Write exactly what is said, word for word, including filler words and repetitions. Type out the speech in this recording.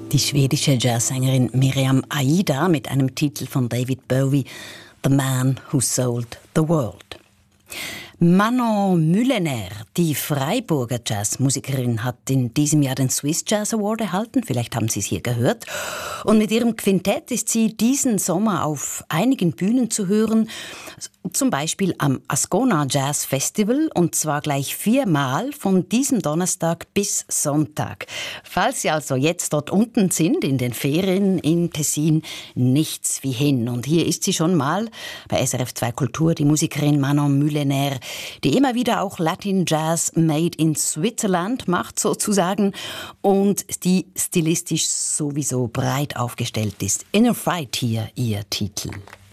Die schwedische Jazzsängerin Miriam Aida mit einem Titel von David Bowie, The Man Who Sold the World. Manon Mulener, die Freiburger Jazzmusikerin, hat in diesem Jahr den Swiss Jazz Award erhalten. Vielleicht haben Sie es hier gehört. Und mit ihrem Quintett ist sie diesen Sommer auf einigen Bühnen zu hören. Zum Beispiel am Ascona Jazz Festival, und zwar gleich viermal von diesem Donnerstag bis Sonntag. Falls Sie also jetzt dort unten sind, in den Ferien in Tessin, nichts wie hin. Und hier ist sie schon mal bei S R F zwei Kultur, die Musikerin Manon Mulener, die immer wieder auch Latin Jazz made in Switzerland macht sozusagen und die stilistisch sowieso breit aufgestellt ist. Inner Fight hier ihr Titel.